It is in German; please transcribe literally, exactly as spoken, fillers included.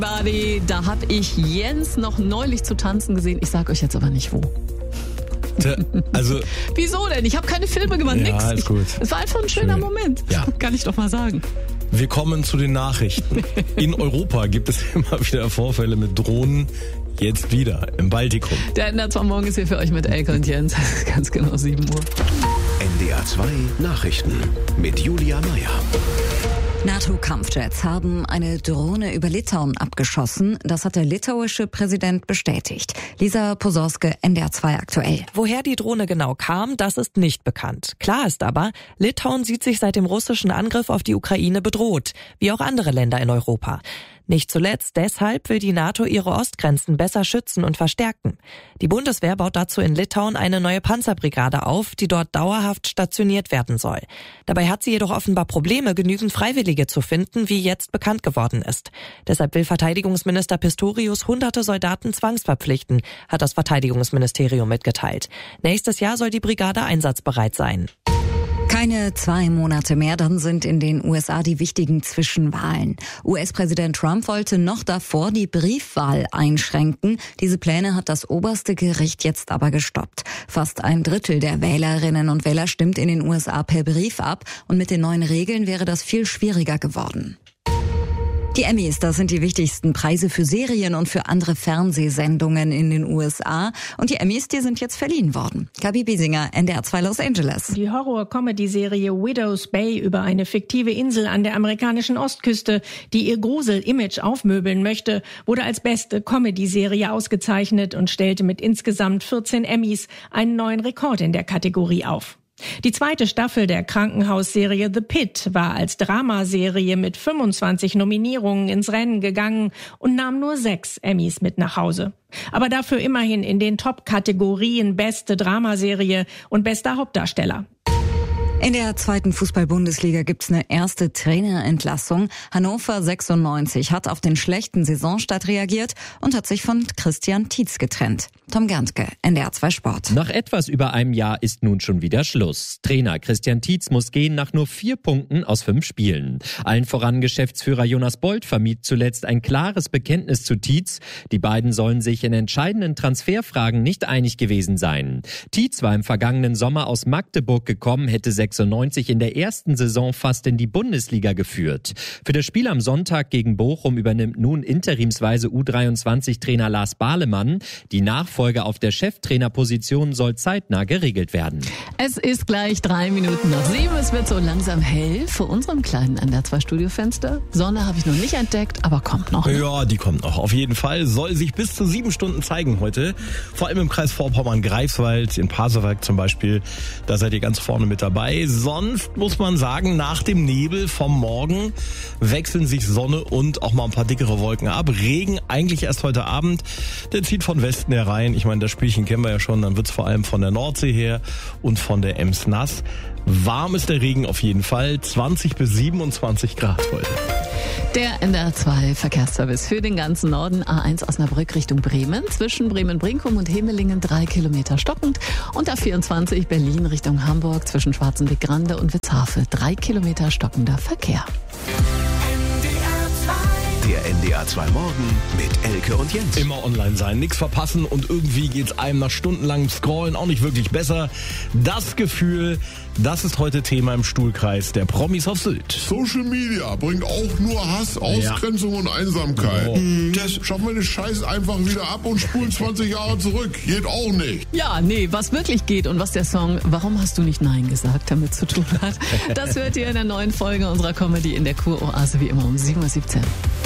Buddy, da habe ich Jens noch neulich zu tanzen gesehen. Ich sage euch jetzt aber nicht wo. Also Wieso denn? Ich habe keine Filme gemacht, ja, nix. Ist Ich, gut. es war einfach ein schöner Schön. Moment. Ja. Kann ich doch mal sagen. Wir kommen zu den Nachrichten. In Europa gibt es immer wieder Vorfälle mit Drohnen. Jetzt wieder im Baltikum. Der Ender zwar morgen ist hier für euch mit Elke und Jens. Ganz genau sieben Uhr. N D R zwei Nachrichten mit Julia Meyer. NATO-Kampfjets haben eine Drohne über Litauen abgeschossen. Das hat der litauische Präsident bestätigt. Lisa Posorske, N D R zwei aktuell. Woher die Drohne genau kam, das ist nicht bekannt. Klar ist aber, Litauen sieht sich seit dem russischen Angriff auf die Ukraine bedroht, wie auch andere Länder in Europa. Nicht zuletzt deshalb will die NATO ihre Ostgrenzen besser schützen und verstärken. Die Bundeswehr baut dazu in Litauen eine neue Panzerbrigade auf, die dort dauerhaft stationiert werden soll. Dabei hat sie jedoch offenbar Probleme, genügend Freiwillige zu finden, wie jetzt bekannt geworden ist. Deshalb will Verteidigungsminister Pistorius hunderte Soldaten zwangsverpflichten, hat das Verteidigungsministerium mitgeteilt. Nächstes Jahr soll die Brigade einsatzbereit sein. Keine zwei Monate mehr, dann sind in den U S A die wichtigen Zwischenwahlen. U S-Präsident Trump wollte noch davor die Briefwahl einschränken. Diese Pläne hat das oberste Gericht jetzt aber gestoppt. Fast ein Drittel der Wählerinnen und Wähler stimmt in den U S A per Brief ab. Und mit den neuen Regeln wäre das viel schwieriger geworden. Die Emmys, das sind die wichtigsten Preise für Serien und für andere Fernsehsendungen in den U S A. Und die Emmys, die sind jetzt verliehen worden. Gabi Biesinger, N D R zwei Los Angeles. Die Horror-Comedy-Serie Widow's Bay über eine fiktive Insel an der amerikanischen Ostküste, die ihr Grusel-Image aufmöbeln möchte, wurde als beste Comedy-Serie ausgezeichnet und stellte mit insgesamt vierzehn Emmys einen neuen Rekord in der Kategorie auf. Die zweite Staffel der Krankenhausserie The Pit war als Dramaserie mit fünfundzwanzig Nominierungen ins Rennen gegangen und nahm nur sechs Emmys mit nach Hause. Aber dafür immerhin in den Top-Kategorien Beste Dramaserie und Bester Hauptdarsteller. In der zweiten Fußball-Bundesliga gibt's eine erste Trainerentlassung. Hannover sechsundneunzig hat auf den schlechten Saisonstart reagiert und hat sich von Christian Tietz getrennt. Tom Gerntke, N D R zwei Sport. Nach etwas über einem Jahr ist nun schon wieder Schluss. Trainer Christian Tietz muss gehen nach nur vier Punkten aus fünf Spielen. Allen voran Geschäftsführer Jonas Bold vermied zuletzt ein klares Bekenntnis zu Tietz. Die beiden sollen sich in entscheidenden Transferfragen nicht einig gewesen sein. Tietz war im vergangenen Sommer aus Magdeburg gekommen, hätte sechsundneunzig in der ersten Saison fast in die Bundesliga geführt. Für das Spiel am Sonntag gegen Bochum übernimmt nun interimsweise U dreiundzwanzig-Trainer Lars Bahlemann. Die Nachfolge auf der Cheftrainerposition soll zeitnah geregelt werden. Es ist gleich drei Minuten nach sieben. Es wird so langsam hell vor unserem kleinen N D R zwei Studiofenster. Sonne habe ich noch nicht entdeckt, aber kommt noch. Ne? Ja, die kommt noch. Auf jeden Fall soll sich bis zu sieben Stunden zeigen heute. Vor allem im Kreis Vorpommern-Greifswald, in Pasewalk zum Beispiel. Da seid ihr ganz vorne mit dabei. Sonst muss man sagen, nach dem Nebel vom Morgen wechseln sich Sonne und auch mal ein paar dickere Wolken ab. Regen eigentlich erst heute Abend. Der zieht von Westen herein. Ich meine, das Spielchen kennen wir ja schon. Dann wird's vor allem von der Nordsee her und von der Ems nass. Warm ist der Regen auf jeden Fall. zwanzig bis siebenundzwanzig Grad heute. Der N D R zwei Verkehrsservice für den ganzen Norden. A eins Osnabrück Richtung Bremen. Zwischen Bremen-Brinkum und Hemelingen drei Kilometer stockend. Und A vierundzwanzig Berlin Richtung Hamburg zwischen Schwarzenbeck-Grande und Witzhafe. Drei Kilometer stockender Verkehr. Der N D R zwei Morgen mit Elke und Jens. Immer online sein, nichts verpassen und irgendwie geht's einem nach stundenlangem Scrollen auch nicht wirklich besser. Das Gefühl, das ist heute Thema im Stuhlkreis der Promis auf Sylt. Social Media bringt auch nur Hass, Ausgrenzung ja. und Einsamkeit. Oh. Das schaffen wir den Scheiß einfach wieder ab und spulen zwanzig Jahre zurück. Geht auch nicht. Ja, nee, was wirklich geht und was der Song Warum hast du nicht Nein gesagt damit zu tun hat, das hört ihr in der neuen Folge unserer Comedy in der Kuroase wie immer um sieben Uhr siebzehn.